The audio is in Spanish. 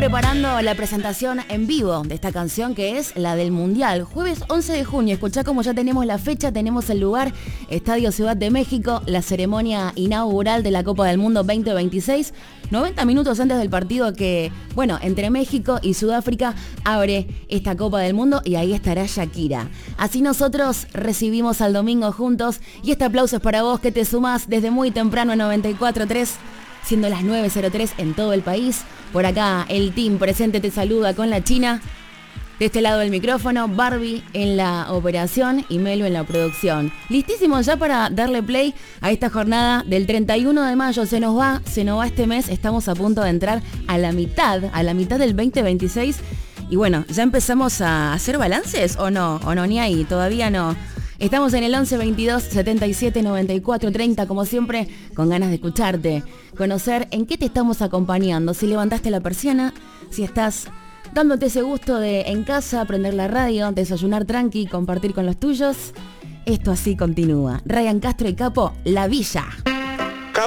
preparando la presentación en vivo de esta canción que es la del Mundial. Jueves 11 de junio, escuchá como ya tenemos la fecha, tenemos el lugar, Estadio Ciudad de México, la ceremonia inaugural de la Copa del Mundo 2026. 90 minutos antes del partido que, bueno, entre México y Sudáfrica abre esta Copa del Mundo y ahí estará Shakira. Así nosotros recibimos al domingo juntos y este aplauso es para vos que te sumás desde muy temprano en 94.3, siendo las 9.03 en todo el país. Por acá el team presente te saluda con la China. De este lado del micrófono, Barbie en la operación y Melo en la producción. Listísimos ya para darle play a esta jornada del 31 de mayo. Se nos va este mes. Estamos a punto de entrar a la mitad del 2026. Y bueno, ¿ya empezamos a hacer balances o no? ¿O no? Ni ahí, todavía no. Estamos en el 11 22 77 94 30, como siempre, con ganas de escucharte, conocer en qué te estamos acompañando, si levantaste la persiana, si estás dándote ese gusto de en casa, prender la radio, desayunar tranqui, compartir con los tuyos. Esto así continúa. Ryan Castro y Capo, La Villa.